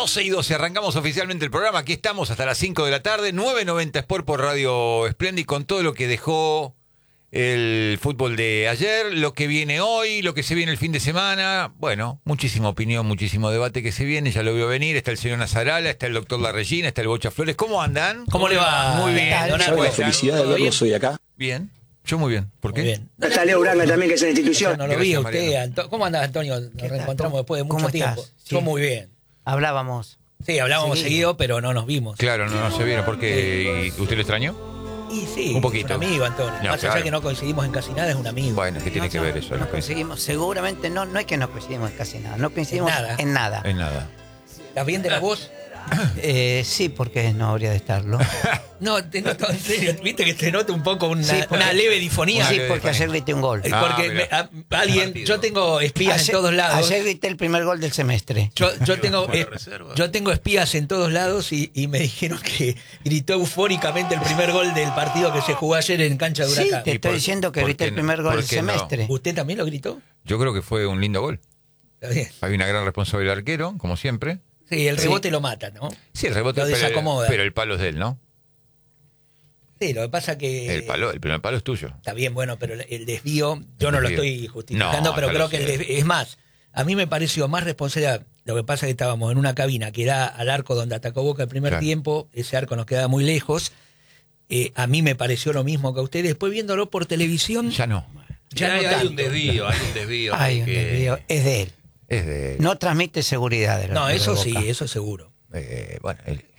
12:12, arrancamos oficialmente el programa. Aquí estamos hasta las 5 de la tarde. 9:90 Sport por Radio Splendid, con todo lo que dejó el fútbol de ayer, lo que viene hoy, lo que se viene el fin de semana. Bueno, muchísima opinión, muchísimo debate que se viene. Ya lo veo venir. Está el señor Nazarala, está el doctor La Regina, está el Bocha Flores. ¿Cómo andan? ¿Cómo le va? Muy bien. Yo la felicidad de verlo hoy acá. Bien. Yo muy bien. ¿Por qué? Muy bien. Está Leo Uranga también, que es una institución. No lo vi Gracias, usted. ¿Cómo andás, Antonio? Nos reencontramos después de mucho ¿Cómo tiempo. estás? Yo Sí. muy bien. Hablábamos. Sí, hablábamos seguido, pero no nos vimos. Claro, no se vieron. porque ¿Usted lo extrañó? Y sí, Un poquito. es un amigo, Antonio. No, Más allá claro. que no coincidimos en casi nada, es un amigo. Bueno, ¿qué tiene que ver eso? No coincidimos, seguramente no es que no coincidimos en casi nada, no coincidimos en nada. En nada. ¿Estás bien de la voz? Sí, porque no habría de estarlo. No, te noto, en serio. Viste que te noto un poco una, Sí, porque- una leve difonía. Sí, leve porque disfonía. ayer grité un gol. Porque mirá. alguien, yo tengo espías en todos lados. Ayer grité el primer gol del semestre. Yo tengo espías en todos lados y me dijeron que gritó eufóricamente el primer gol del partido que se jugó ayer en cancha de Sí, Huracán. te ¿Y estoy por- diciendo que por grité qué el no? primer gol ¿Por del qué no? semestre. ¿Usted también lo gritó? Yo creo que fue un lindo gol. Está bien. Hay una gran responsabilidad del arquero, como siempre. Sí, el rebote lo mata, ¿no? Sí, el rebote Lo desacomoda. pero el palo es de él, ¿no? Sí, lo que pasa que... El primer palo es tuyo. Está bien, bueno, pero el desvío, yo no lo desvío. estoy justificando, No, pero ya creo lo que sé. es más, a mí me pareció más responsabilidad. Lo que pasa es que estábamos en una cabina que da al arco donde atacó Boca el primer Claro. tiempo, ese arco nos quedaba muy lejos. A mí me pareció lo mismo que a ustedes. Después viéndolo por televisión, Ya no. ya no hay tanto. un desvío, hay un desvío. Ay, un porque- desvío. Es de él. Es de... No transmite seguridad. del No, arquero eso de sí, Boca. eso seguro. bueno,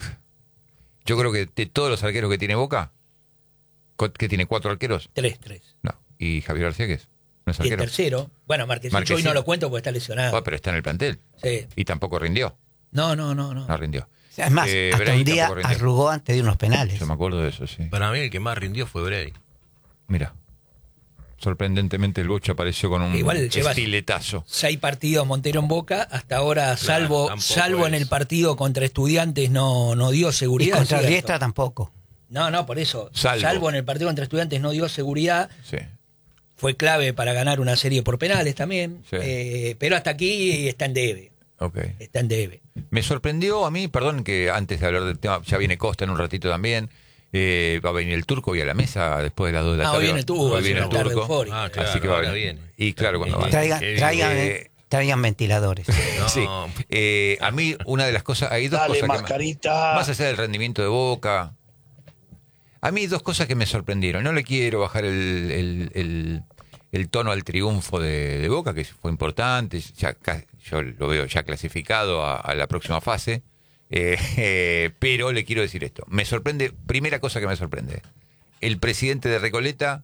yo creo que de todos los arqueros que tiene Boca, que tiene 4 arqueros, 3. no. ¿Y Javier García qué es? ¿No es Y el arquero? tercero, bueno, Marquesín hoy Marquesín. no lo cuento porque está lesionado. Ah, pero está en el plantel. Sí. Y tampoco rindió. No. No rindió. Es más, hasta Bray un día tampoco rindió. arrugó antes de unos penales. Yo me acuerdo de eso, sí. Para mí el que más rindió fue Bray. Mira. Sorprendentemente el Bocha apareció con un Igual lleva- estiletazo. 6 partidos Montero en Boca, hasta ahora, Claro, tampoco salvo en es. el partido contra Estudiantes, no dio Y seguridad. contra ¿cierto? Riestra tampoco. No, por eso. Salvo. Salvo en el partido contra Estudiantes no dio seguridad. Sí. Fue clave para ganar una serie por penales también. Sí. Pero hasta aquí está en debe. Ok. Está en debe. Me sorprendió a mí, perdón que antes de hablar del tema, ya viene Costa en un ratito también. Va a venir el Turco hoy a la mesa después de las 2 de la tarde. Hoy viene el Turco, Hoy hace viene el una tarde Turco. eufórica. Ah, claro, Así que va a ahora venir. viene. Y claro, cuando va. Traigan ventiladores. No, Sí. A mí, una de las cosas, hay dos Dale, cosas mascarita. más allá del rendimiento de Boca, a mí hay 2 cosas que me sorprendieron. No le quiero bajar el tono al triunfo de Boca, que fue importante. Yo lo veo ya clasificado a la próxima fase. Pero le quiero decir esto. Me sorprende, primera cosa que me sorprende, el presidente de Recoleta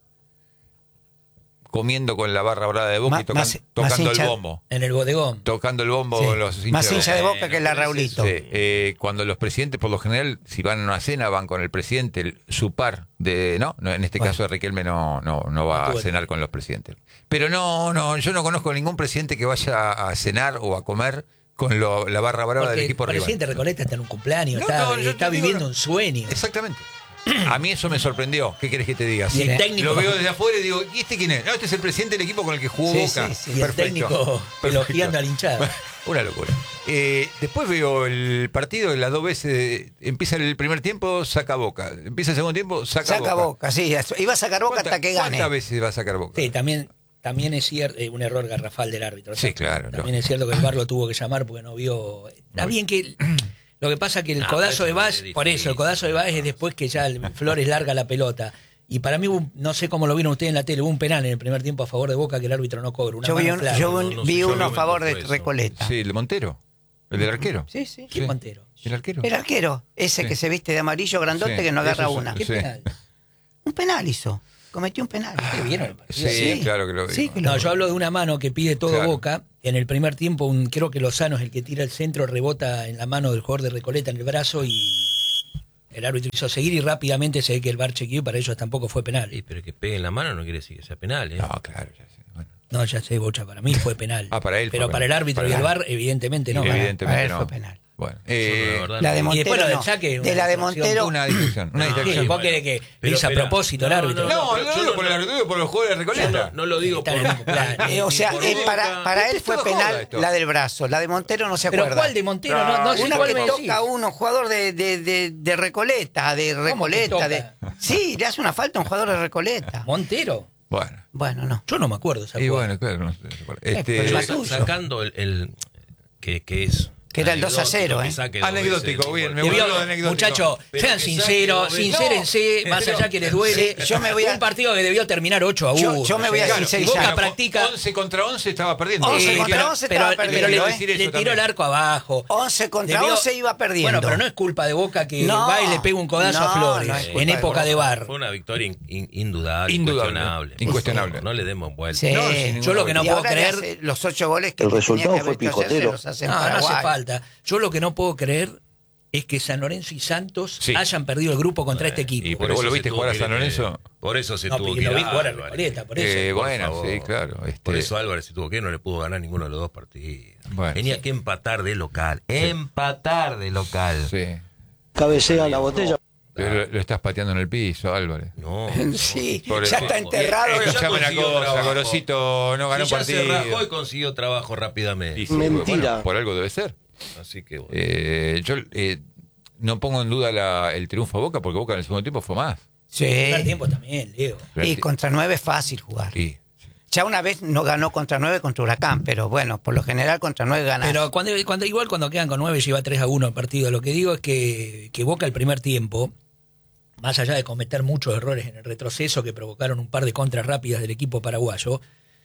comiendo con la barra brava de Boca y Más tocando hincha- el bombo. En el bodegón. Tocando el bombo Sí. con los hinchas Más de hincha de Boca. Boca que la Raulito. Sí, cuando los presidentes, por lo general, si van a una cena, van con el presidente, su par de. No, en este Bueno. caso Riquelme no va a Bueno. cenar con los presidentes. Pero yo no conozco ningún presidente que vaya a cenar o a comer con la barra brava Porque del equipo el rival. presidente Recoleta está en un cumpleaños, No, está, no, yo está te digo, viviendo no. un sueño. Exactamente. A mí eso me sorprendió. ¿Qué querés que te diga? Y el técnico- Lo veo desde afuera y digo, ¿y este quién es? No, este es el presidente del equipo con el que jugó Sí, Boca. sí, sí. Y el técnico elogiando al hinchado. Una locura. Después veo el partido, las 2 veces, empieza el primer tiempo, saca Boca. Empieza el segundo tiempo, saca Saca Boca, sí. Iba a sacar Boca hasta que gane. ¿Cuántas veces va a sacar Boca? Sí, también es cierto, un error garrafal del árbitro. Sí, claro, También no. es cierto que el VAR lo tuvo que llamar porque no vio. Está bien que. Lo que pasa que el No, codazo pero de eso Vaz, es por eso, el difícil. codazo de Vaz es después que ya el Flores larga la pelota. Y para mí, no sé cómo lo vieron ustedes en la tele, hubo un penal en el primer tiempo a favor de Boca que el árbitro no cobra. Una Yo vi, mano clara. vi yo uno no a me favor de tocó eso. Recoleta. Sí, el de Montero. El del arquero. Sí, sí. ¿Quién Montero? El arquero. El arquero, ese Sí. que se viste de amarillo grandote Sí, que no agarra eso es- una. ¿Qué Sí. penal? Un penal hizo. Cometió un penal. ¿Qué vieron el partido? Sí, claro que lo vi. Sí, que No, yo hablo de una mano que pide todo Claro. Boca. En el primer tiempo, creo que Lozano es el que tira el centro, rebota en la mano del jugador de Recoleta en el brazo y el árbitro quiso seguir y rápidamente se ve que el VAR chequeó y para ellos tampoco fue penal. Sí, pero que pegue en la mano no quiere decir que sea penal, ¿eh? No, claro, ya sé. Bueno. No, ya sé, Bocha, para mí fue penal. Ah, para él fue Pero para penal. el árbitro Para y el él. VAR, evidentemente no. Evidentemente Para él no. fue penal. Bueno, La de Y después Montero lo del no. saque, De la de una Montero. una distracción. Una Sí, distracción. vos querés que Pero lo hizo a espera. propósito el árbitro. No, pero no yo digo por el árbitro, digo por los jugadores de Yo Recoleta. no lo digo Está por... en el mismo plan. O sea, Por para él Es fue todo penal joda esto. la del brazo. La de Montero no se ¿Pero acuerda. cuál de Montero? No sé Una cuál que me decís. toca a uno, jugador de Recoleta, de ¿Cómo que Recoleta. toca? Sí, le hace una falta a un jugador de Recoleta. ¿Montero? Bueno. Bueno, no. Yo no me acuerdo esa Y jugada. bueno, claro, no sé. pero Sa- es tuyo. sacando el que es... Que era el 2-0, que saque dos Anecdótico, veces, bien, me Debió- gustó lo anecdótico. Muchachos, Pero sean que sinceros, saque dos veces. sincérense, No, más pero- allá que les duele. Sí, yo me voy a- Un partido que debió terminar 8-1. Yo me voy a Claro, sincerizar. y Boca Claro, practica. 11 contra 11 estaba perdiendo. 11 Sí, contra claro. 11 pero, estaba pero perdiendo, le, decir le eso tiró también. el arco abajo. 11 contra Debió- 11 iba perdiendo. Bueno, pero no es culpa de Boca que No, va y le pega un codazo no, a Flores no es culpa en de época Boca. de VAR. Fue una victoria indudable, Indudable, incuestionable. No le demos vuelta. Sí. No, sin ninguna Yo lo que no Y puedo ahora le creer. hace los 8 goles que El tenía resultado que haber fue hecho hacerse, picotero. los hace en No, no hace Paraguay. falta. Yo lo que no puedo creer es que San Lorenzo y Santos Sí. hayan perdido el grupo contra este equipo. y Por pero vos eso lo se viste tuvo jugar a que San ir, Lorenzo. Por eso se No, tuvo porque que ir lo vi jugar a Álvarez. Recoleta, por eso. Bueno, favor. sí, claro. Por eso Álvarez se tuvo que ir, no le pudo ganar ninguno de los dos partidos. Bueno, Tenía sí. que empatar de local. Empatar de local. Sí. Cabecea la botella. Pero lo estás pateando en el piso, Álvarez. No. Sí, Por ya eso. está enterrado. Ya Escuchame una consiguió cosa, trabajo. Gorosito no ganó Si ya se partido. rajó y consiguió trabajo rápidamente. Y sí, Mentira. bueno, por algo debe ser. Así que bueno. Yo no pongo en duda el triunfo de Boca, porque Boca en el segundo tiempo fue más. Sí. El primer tiempo también, Leo. Y contra 9 es fácil jugar. Y, Ya una vez no ganó contra 9 contra Huracán, pero bueno, por lo general contra 9 gana. Pero cuando quedan con 9 lleva 3-1 el partido. Lo que digo es que Boca el primer tiempo, más allá de cometer muchos errores en el retroceso que provocaron un par de contras rápidas del equipo paraguayo,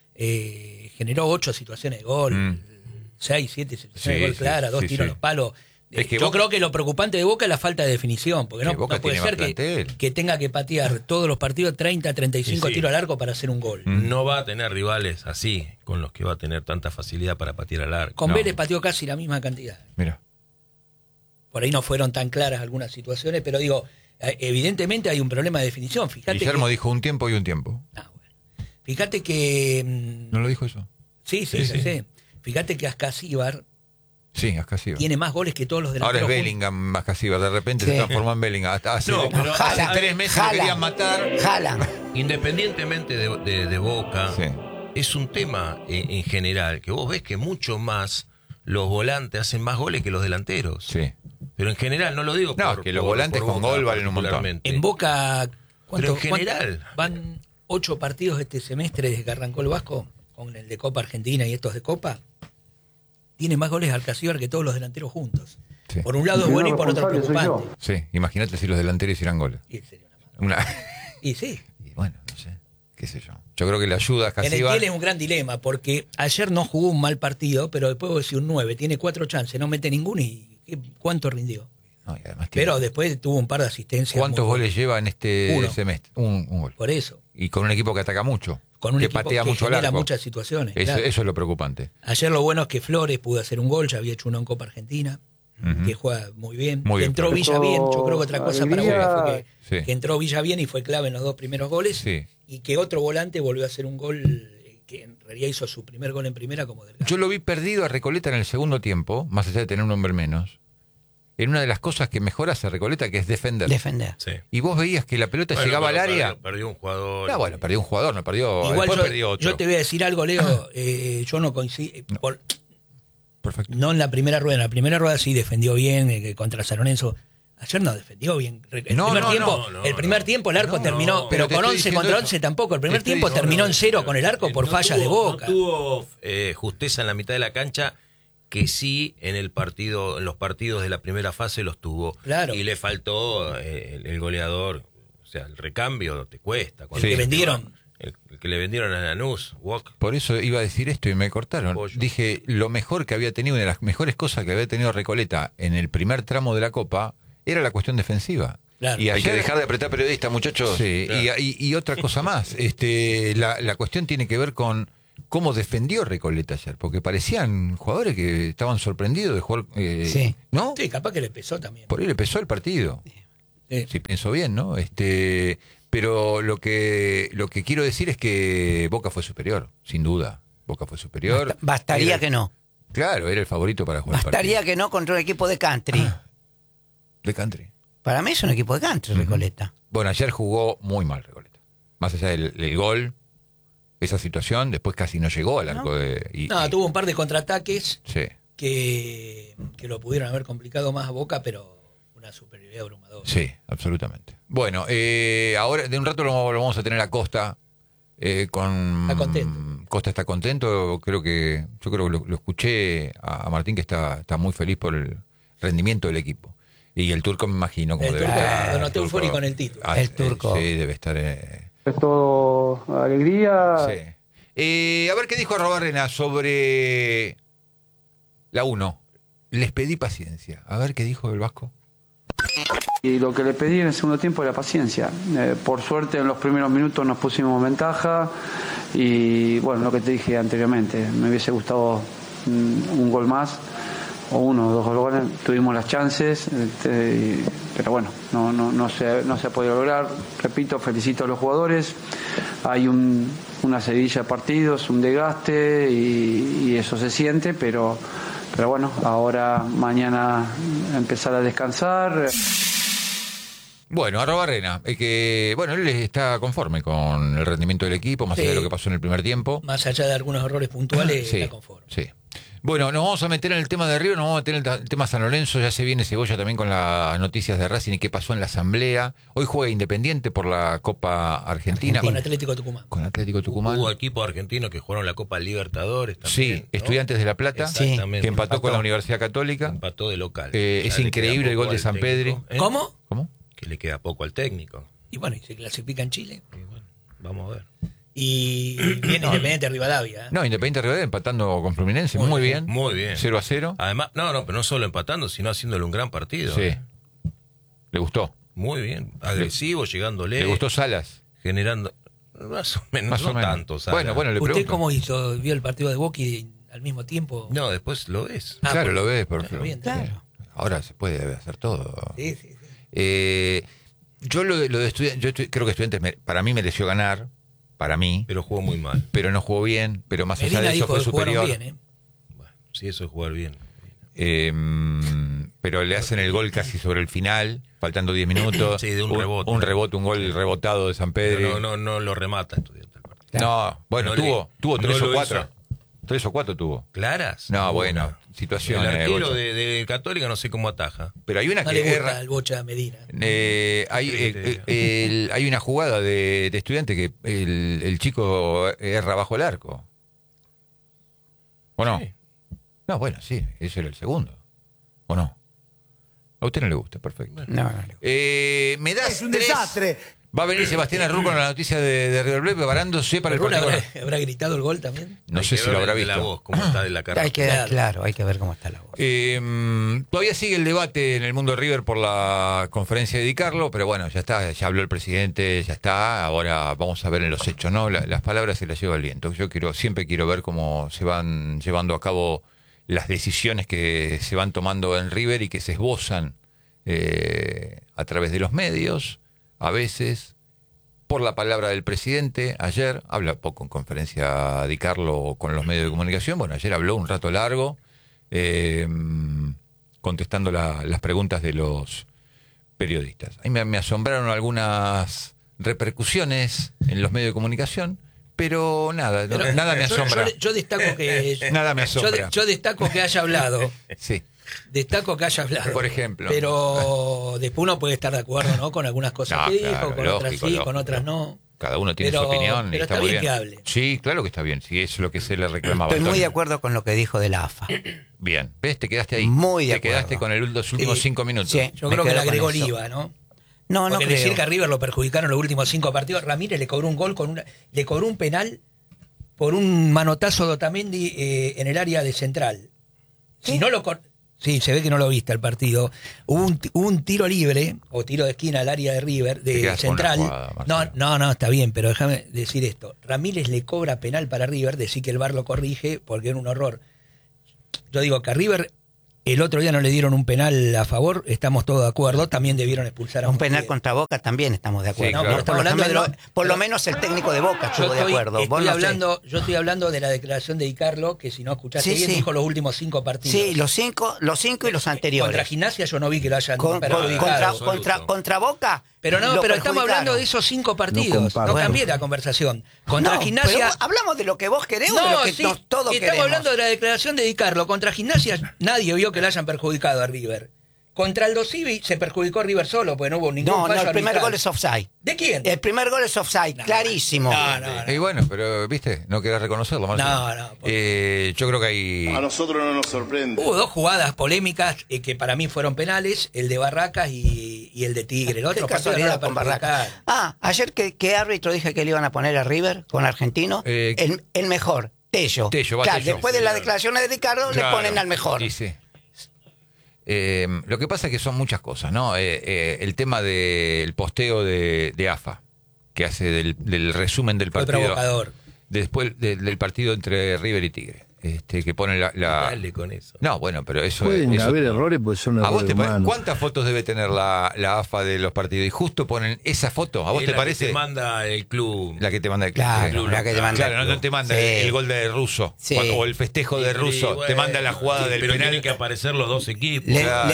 generó 8 situaciones de gol, 6, 7 situaciones Sí, de gol sí, claras, 2 sí, tiros a sí. los palos. Es que Yo Boca- creo que lo preocupante de Boca es la falta de definición, porque Que no Boca puede tiene ser más plantel. que tenga que patear todos los partidos 30, 35 Sí, sí. tiros al arco para hacer un gol. No va a tener rivales así, con los que va a tener tanta facilidad para patear al arco. Con No. Vélez pateó casi la misma cantidad. mira. Por ahí no fueron tan claras algunas situaciones, pero digo, evidentemente hay un problema de definición. Fíjate Guillermo que, dijo un tiempo y un tiempo. bueno. Fíjate que ¿No lo dijo eso? sí. Fíjate que Ascasíbar Sí, Ascasíbar. tiene más goles que todos los Ahora delanteros. es Bellingham más Ascasíbar, de repente Sí. se transformó en Bellingham. Hace, No, pero hace Jala, 3 meses lo jala. querían matar. Jalan. Independientemente de Boca, Sí. es un tema en general que vos ves que mucho más los volantes hacen más goles que los delanteros. Sí. Pero en general, no lo digo No, que los volantes con Boca gol valen un montón. particularmente. En Boca, Pero en general. van 8 partidos este semestre desde que arrancó el Vasco, con el de Copa Argentina y estos de Copa. Tiene más goles Alcacíbar que todos los delanteros juntos. Sí. Por un lado es bueno y por otro preocupante. Sí, imagínate si los delanteros hicieran goles. Y sería una madre. Una... Y sí. Y bueno, no sé, qué sé yo. Yo creo que le ayuda a En el Ascasíbar. Kiel es un gran dilema, porque ayer no jugó un mal partido, pero después vos decís un 9, tiene 4 chances, no mete ninguno y ¿cuánto rindió? No, y además tiene- Pero después tuvo un par de asistencias. ¿Cuántos muy goles lleva en este Uno. semestre? Un gol. Por eso, Y con un equipo que ataca mucho. con un que equipo patea que mucho al genera arco. muchas situaciones. Eso, claro. eso es lo preocupante. Ayer lo bueno es que Flores pudo hacer un gol, ya había hecho uno en Copa Argentina, Ujú. que juega muy bien. Muy bien, Entró Flores. Villa bien, yo creo que otra cosa para Boca fue Sí. que entró Villa bien y fue clave en los 2 primeros goles. Sí. Y que otro volante volvió a hacer un gol que en realidad hizo su primer gol en primera como Delgado. Yo lo vi perdido a Recoleta en el segundo tiempo, más allá de tener un hombre menos, en una de las cosas que mejor hace Recoleta, que es defender. Defender. Sí. Y vos veías que la pelota Bueno, llegaba al pero área. Perdió un jugador. Ah, bueno, perdió un jugador, no perdió. Igual después perdió yo, otro. yo te voy a decir algo, Leo. Yo no coincido. Perfecto. No en la primera rueda. En la primera rueda sí defendió bien contra San Lorenzo. Ayer no defendió bien. El primer tiempo el arco terminó, pero te con estoy 11 diciendo contra eso. 11 tampoco. El primer Te estoy tiempo diciendo terminó en eso. 0 con el arco por fallas de Boca. No tuvo justeza en la mitad de la cancha, que sí en los partidos de la primera fase los tuvo. Claro. Y le faltó el goleador. O sea, el recambio te cuesta. Sí. Que vendieron. El que le vendieron a Lanús, Walk. Por eso iba a decir esto y me cortaron. Pollo. Dije, lo mejor que había tenido, una de las mejores cosas que había tenido Recoleta en el primer tramo de la Copa, era la cuestión defensiva. Claro. Y Hay que ayer- dejar de apretar periodistas, muchachos. Sí, Claro. y otra cosa más, la cuestión tiene que ver con cómo defendió Recoleta ayer, porque parecían jugadores que estaban sorprendidos de jugar, Sí. ¿no? Sí, capaz que le pesó también. Por ahí le pesó el partido, si pienso bien, ¿no? Pero lo que quiero decir es que Boca fue superior, sin duda. Boca fue superior. Bastaría Era- que no. Claro, era el favorito para jugar. Bastaría que no contra un equipo de country. De country. Para mí es un equipo de country, Recoleta. Bueno, ayer jugó muy mal Recoleta. Más allá del gol, esa situación, después casi no llegó al arco de... tuvo un par de contraataques Sí. que lo pudieron haber complicado más a Boca, pero una superioridad abrumadora. Sí, absolutamente. Bueno, ahora de un rato lo vamos a tener a Costa. Está contento. Costa está contento. Yo creo que lo escuché a Martín, que está muy feliz por el rendimiento del equipo. Y el turco, me imagino, como El debe turco, estar. lo noté eufórico con el título. El turco. Sí, debe estar. Es todo alegría. Sí. A ver qué dijo Arrobarrena sobre la 1. Les pedí paciencia. A ver qué dijo el Vasco. Y lo que le pedí en el segundo tiempo era paciencia. Por suerte en los primeros minutos nos pusimos ventaja y bueno, lo que te dije anteriormente, me hubiese gustado un gol más o 1 o 2 goles. Tuvimos las chances, pero bueno, no se ha podido lograr. Repito, felicito a los jugadores. Hay una seguidilla de partidos, un desgaste y eso se siente, pero bueno, ahora mañana empezar a descansar. Bueno, Arrobarrena, él está conforme con el rendimiento del equipo, más allá de lo que pasó en el primer tiempo. Más allá de algunos errores puntuales, está conforme. Sí. Bueno, nos vamos a meter en el tema de River, nos vamos a meter en el tema San Lorenzo. Ya se viene Cebolla también con las noticias de Racing y qué pasó en la asamblea. Hoy juega Independiente por la Copa Argentina. Con Atlético Tucumán. Con Atlético Tucumán. Hubo equipos argentinos que jugaron la Copa Libertadores también. Sí, ¿no? Estudiantes de La Plata, que empató con la Universidad Católica. Empató de local. Es increíble el gol de San Pedro. ¿Cómo? Que le queda poco al técnico. Y bueno, y se clasifica en Chile. Y bueno, vamos a ver. Y viene Independiente Rivadavia. No, Independiente Rivadavia empatando con Fluminense, muy bien. Muy bien. 0-0. Además, pero no solo empatando, sino haciéndole un gran partido. Sí. ¿Le gustó? Muy bien. Agresivo, llegándole. ¿Le gustó Salas? Generando. Más o menos, no tanto. Salas. Bueno, le pregunto. ¿Usted cómo hizo? ¿Vio el partido de Boca y al mismo tiempo? No, después lo ves. Claro, lo ves. Bien, claro. Ahora se puede hacer todo. Sí. Yo lo de Estudiantes, creo que Estudiantes para mí mereció ganar. Para mí. Pero jugó muy mal. Pero no jugó bien. Pero más Medina allá de eso fue superior. Bien, Bueno, sí, eso es jugar bien. Pero le hacen el gol casi sobre el final, faltando 10 minutos. Sí, de un rebote. Un gol rebotado de San Pedro. No lo remata Estudiantes. No, bueno, tuvo 3 o 4. 3 o 4 tuvo. ¿Claras? No, bueno, situaciones. El arquero de Católica no sé cómo ataja. Pero hay una no que le gusta el Bocha Medina. Hay una jugada de Estudiante que el chico erra bajo el arco. ¿O no? Sí. No, bueno, sí, ese era el segundo. ¿O no? A usted no le gusta, perfecto. No. Me das Es un 3. desastre. Va a venir Sebastián Arrul con la noticia de River Plate preparándose para el partido. ¿Habrá gritado el gol también? No sé si lo habrá visto. La voz, cómo está de la cara. Hay que ver cómo está la voz. Todavía sigue el debate en el mundo de River por la conferencia de Di Carlo, pero bueno, ya está, ya habló el presidente, ya está. Ahora vamos a ver en los hechos, ¿no? Las palabras se las lleva el viento. Yo siempre quiero ver cómo se van llevando a cabo las decisiones que se van tomando en River y que se esbozan a través de los medios, a veces por la palabra del presidente. Ayer habla poco en conferencia Di Carlo con los medios de comunicación. Bueno, ayer habló un rato largo contestando las preguntas de los periodistas. Ahí me asombraron algunas repercusiones en los medios de comunicación, pero nada me asombra. Yo destaco que nada me asombra. Yo destaco que haya hablado. Sí. Destaco que haya hablado. Por ejemplo. Pero después uno puede estar de acuerdo, ¿no? Con algunas cosas que dijo, claro, con lógico, otras sí, lógico. con otras no. Cada uno tiene su opinión. Pero y está muy bien que hable. Sí, claro que está bien. Sí, eso es lo que se le reclamaba. Estoy muy Antonio. de acuerdo con lo que dijo de la AFA. Bien. ¿Ves? Te quedaste ahí. Muy de Te acuerdo. quedaste con los últimos 5 minutos. Sí. Yo Me creo que quedo le agregó con el eso. IVA, ¿no? No Porque creo. decir que a River lo perjudicaron los últimos 5 partidos. Ramírez le cobró un gol le cobró un penal por un manotazo de Otamendi en el área de central. Si no lo sí, se ve que no lo viste el partido. Hubo un tiro libre o tiro de esquina al área de River, Te de quedas con central. una jugada, Marcelo. No, está bien, pero déjame decir esto. Ramírez le cobra penal para River, decir que el VAR lo corrige porque era un horror. Yo digo que a River El otro día no le dieron un penal a favor, estamos todos de acuerdo, también debieron expulsar a Un penal contra Boca también estamos de acuerdo. Sí, claro. No, estamos hablando por lo menos el técnico de Boca estuvo de acuerdo. Vos no sé. Yo estoy hablando de la declaración de Di Carlo, que si no escuchaste Sí, bien, sí. dijo los últimos 5 partidos. Sí, los cinco y los anteriores. Contra Gimnasia yo no vi que lo hayan Contra, perjudicado. contra Boca. Pero no, lo pero estamos perjudicaron. hablando de esos 5 partidos. No, Bueno. cambié la conversación. Contra No, Gimnasia. pero hablamos de lo que vos querés o de lo que sí, todos estamos queremos. hablando de la declaración de Di Carlo. Contra Gimnasia nadie vio que le hayan perjudicado a River. Contra Aldo Civi se perjudicó River solo, porque no hubo ningún fallo el primer arbitral. gol es offside. ¿De quién? El primer gol es offside, clarísimo. No. Y bueno, pero, ¿viste? No querés reconocerlo, Marcelo. No. Yo creo que hay... A nosotros no nos sorprende. Hubo 2 jugadas polémicas que para mí fueron penales, el de Barracas y el de Tigre. El otro ¿Qué partido no casualidad era con perjudicar. Barracas? Ayer ¿qué árbitro dije que le iban a poner a River con Argentino? El mejor, Tello. Tello, va Claro, Tello. después de las declaraciones de Ricardo Claro. le ponen al mejor. Sí, sí. Lo que pasa es que son muchas cosas, ¿no? El tema del posteo de AFA, que hace del resumen del Fue partido. provocador. Después del partido entre River y Tigre. Que pone la... Dale con eso. No, bueno, pero eso... Pueden eso- haber errores porque son ¿A vos errores te parece? humanos. ¿Cuántas fotos debe tener la AFA de los partidos? Y justo ponen esa foto. ¿A vos Es te la que parece? te manda el club. La que te manda el Claro, la que te manda. Claro, no te manda Sí. el gol de Russo Sí. o el festejo de Russo. Bueno, te manda la jugada del pero penal. tienen que aparecer los dos equipos.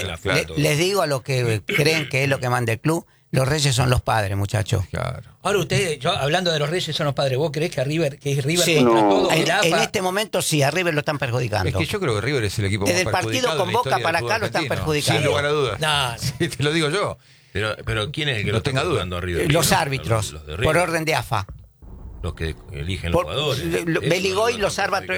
Les digo a los que creen que es lo que manda el club, los reyes son los padres, muchachos. Claro. Ahora ustedes, yo hablando de los Reyes son los padres, ¿vos creés que es River Sí. contra todo? En, el AFA? en este momento sí, a River lo están perjudicando. Es que yo creo que River es el equipo Desde el más partido perjudicado con de la Boca historia para del acá fútbol lo están argentino. perjudicando. Sin lugar a dudas. No. Sí, te lo digo yo. Pero ¿quién es el que No lo tenga está duda. jugando arriba? Los árbitros, Los de River. por orden de AFA. Los que eligen los jugadores. Beligoy y los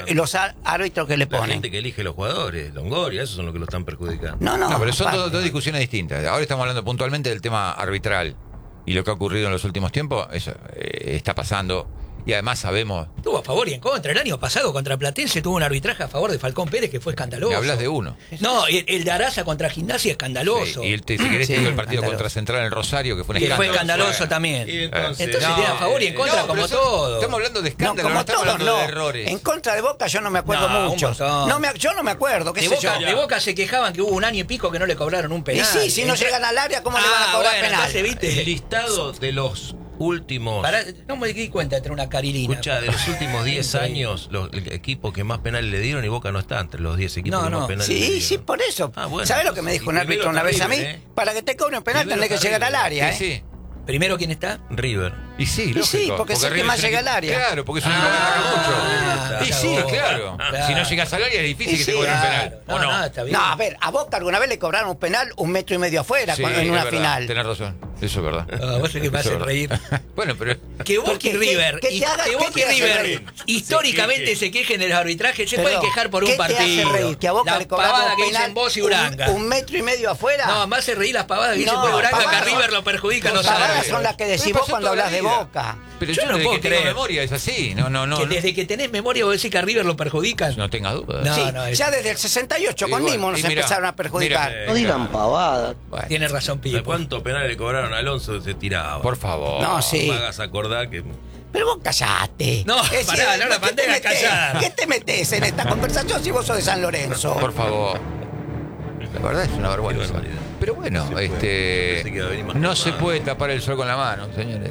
árbitros que le La ponen. gente que elige los jugadores, Longoria, esos son los que lo están perjudicando. No, pero son dos discusiones distintas. Ahora estamos hablando puntualmente del tema arbitral. Y lo que ha ocurrido en los últimos tiempos, eso está pasando. Y además sabemos... Tuvo a favor y en contra. El año pasado contra Platense tuvo un arbitraje a favor de Falcón Pérez que fue escandaloso. Me hablas de uno. No, el de Araza contra Gimnasia escandaloso. Sí, y si querés te digo el partido contra Central en el Rosario, que fue un Que escándalo. fue escandaloso también. Y entonces tiene a favor y en contra, no, como pero todo. Estamos hablando de No, escándalo, no, como estamos todos, hablando no. de errores. En contra de Boca yo no me acuerdo No, un muchos. montón. Yo no me acuerdo, qué De sé Boca, yo. de Boca se quejaban que hubo un año y pico que no le cobraron un Y penal. sí, si no llegan al área, ¿cómo le van a cobrar bueno, penal? entonces, ¿viste? el listado de los últimos... No me di cuenta entre una carilina. Escucha, de los últimos 10 años, el equipo que más penales le dieron y Boca no está entre los 10 equipos No, que no. más penales le Sí, dieron. sí, por eso. Bueno, ¿Sabes lo que me dijo un árbitro una vez a mí? Para que te cobre un penal Primero tenés que llegar al área, ¿eh? Sí, ¿Primero quién está? River. Y sí, Y lógico. sí, porque es el que River más es un llega al equipo- área. Claro, porque es un equipo que ataca mucho. Y sí, Claro. claro. Claro. Si no llegas al área es difícil Y que te sí, cobren un Claro. penal. No, ¿O no? está bien. No, a ver, a Boca alguna vez le cobraron un penal 1,5 metros afuera Sí, en es una verdad, final. Tenés razón, eso es verdad. Ah, vos sos que me Eso hace es verdad. reír. Bueno, pero... Que Boca y Porque, River, ¿qué te haga- que qué Boca te y hace River reír? históricamente se quejen del arbitraje, se pueden Perdón, quejar por ¿qué un te hace partido. reír? Que a Boca la le cobraron pavada un que penal dicen vos y Uranga. 1,5 metros afuera. No, más se reí las pavadas que dicen vos y Uranga, que a pavadas River son- lo perjudica, no Las pavadas sabe. son las que decís Pero vos pasó cuando toda la hablas de vida. Boca. Pero Yo yo, no desde puedo que tengo creer. memoria es así. No, Que desde que tenés memoria vos decís que a River lo perjudican. no tenga duda. No, Sí, es- ya desde el 68 con Igual, Nimo nos y mirá, empezaron a perjudicar. mirá, No digan pavada. Bueno, Tienes razón, ¿De Pipo. cuántos penales le cobraron a Alonso? Se tiraba. por favor. No, sí. No me hagas acordar que... Pero vos callate. No, Es pará, decir, no la ¿qué mandé te a metés? callar. ¿Qué te metes en esta conversación si vos sos de San Lorenzo? Por favor. La verdad es una vergüenza. Qué barbaridad. Pero bueno, No se puede. Pensé que iba a venir más no calmado. se puede tapar el sol con la mano, señores.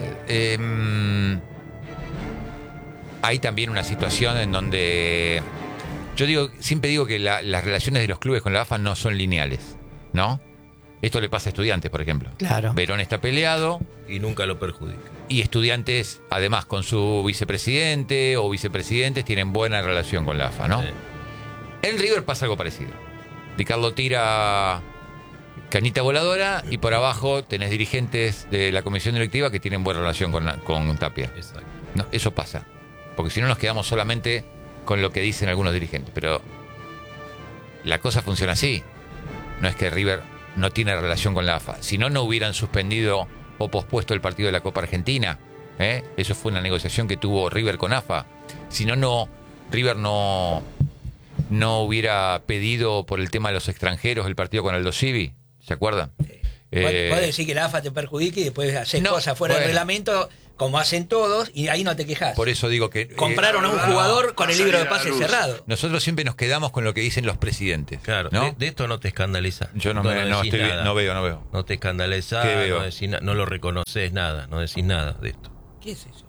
Hay también una situación en donde siempre digo que las relaciones de los clubes con la AFA no son lineales, ¿no? Esto le pasa a Estudiantes, por ejemplo. Claro. Verón está peleado Y nunca lo perjudica. y Estudiantes, además, con su vicepresidente o vicepresidentes, tienen buena relación con la AFA, ¿no? Sí. En River pasa algo parecido. Di Carlo tira cañita voladora y por abajo tenés dirigentes de la comisión directiva que tienen buena relación con Tapia. Exacto. No, eso pasa. Porque si no nos quedamos solamente con lo que dicen algunos dirigentes. Pero la cosa funciona así. No es que River no tiene relación con la AFA. Si no, no hubieran suspendido o pospuesto el partido de la Copa Argentina. Eso fue una negociación que tuvo River con AFA. Si no, River no hubiera pedido por el tema de los extranjeros el partido con Aldo Civi. ¿Se acuerdan? Puedes decir que la AFA te perjudique y después hacer cosas fuera del reglamento, como hacen todos, y ahí no te quejas. Por eso digo que... Compraron a un jugador con el libro de pases cerrado. Nosotros siempre nos quedamos con lo que dicen los presidentes. Claro, ¿no? de esto no te escandaliza. Yo no veo. No te escandalizás, no decís no lo reconoces nada, no decís nada de esto. ¿Qué es eso?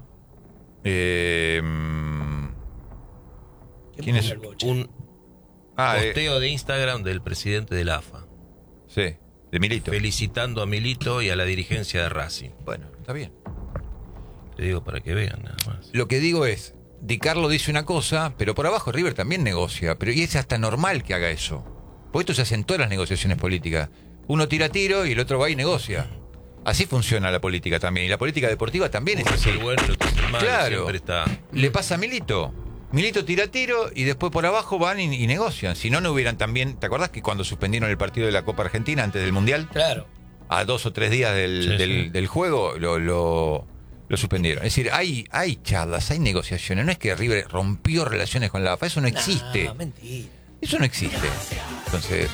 ¿Quién es? Un posteo de Instagram del presidente de la AFA. Sí, de Milito. Felicitando a Milito y a la dirigencia de Racing. Bueno, está bien. Te digo para que vean nada más. Lo que digo es, Di Carlo dice una cosa, pero por abajo River también negocia. Y es hasta normal que haga eso. Porque esto se hace en todas las negociaciones políticas. Uno tira tiro y el otro va y negocia. Así funciona la política también. Y la política deportiva también es así. El bueno, el otro es el malo, claro. Siempre está. Le pasa a Milito. Milito tira tiro y después por abajo van y negocian. Si no, no hubieran también... ¿Te acordás que cuando suspendieron el partido de la Copa Argentina antes del Mundial? Claro. A 2 o 3 días del juego lo suspendieron. Es decir, hay charlas, hay negociaciones. No es que River rompió relaciones con la AFA. Eso no existe. No, mentira. Eso no existe. Entonces,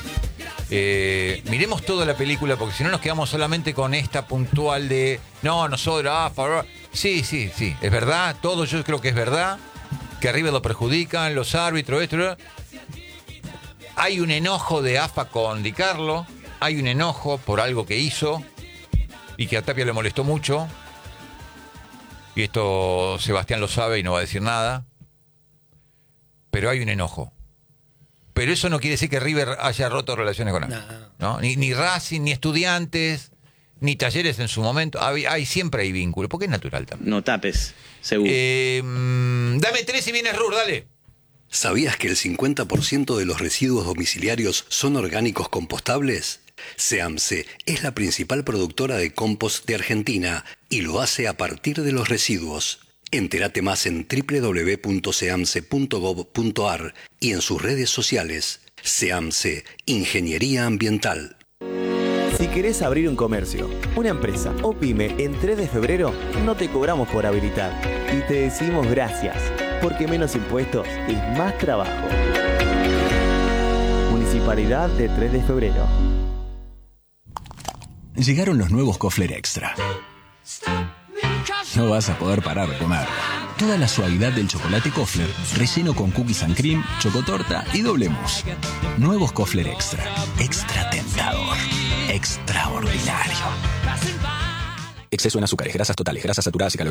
miremos toda la película porque si no nos quedamos solamente con esta puntual de... No, nosotros, AFA... Sí, es verdad. Todo yo creo que es verdad. Que a River lo perjudican, los árbitros, esto. Hay un enojo de AFA con Di Carlo, hay un enojo por algo que hizo y que a Tapia le molestó mucho. Y esto Sebastián lo sabe y no va a decir nada. Pero hay un enojo. Pero eso no quiere decir que River haya roto relaciones con AFA. ¿No? Ni Racing, ni Estudiantes, ni Talleres en su momento. Siempre hay vínculo, porque es natural también. No tapes, seguro. Dame 3 y vienes Rur, dale. ¿Sabías que el 50% de los residuos domiciliarios son orgánicos compostables? SEAMSE es la principal productora de compost de Argentina y lo hace a partir de los residuos. Entérate más en www.seamse.gov.ar y en sus redes sociales. SEAMSE, Ingeniería Ambiental. Si querés abrir un comercio, una empresa o pyme en 3 de febrero, no te cobramos por habilitar y te decimos gracias, porque menos impuestos es más trabajo. Municipalidad de 3 de febrero. Llegaron los nuevos Kofler Extra. No vas a poder parar de comer. Toda la suavidad del chocolate Kofler, relleno con cookies and cream, chocotorta y doble mousse. Nuevos Kofler Extra. Extra tentador. Extraordinario. Exceso en azúcares, grasas totales, grasas saturadas y calorías.